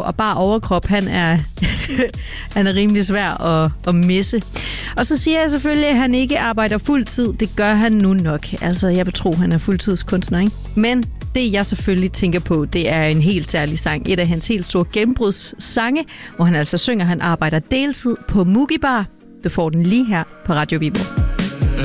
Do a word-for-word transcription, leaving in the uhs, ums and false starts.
og bare overkrop, han er, han er rimelig svær at, at misse. Og så siger jeg selvfølgelig, at han ikke arbejder fuldtid. Det gør han nu nok. Altså, jeg vil tro, han er fuldtidskunstner, ikke? Men det, jeg selvfølgelig tænker på, det er en helt særlig sang. Et af hans helt store gennembrudssange, hvor han altså synger, at han arbejder deltid på Mugi Bar. Du får den lige her på Radio Viborg.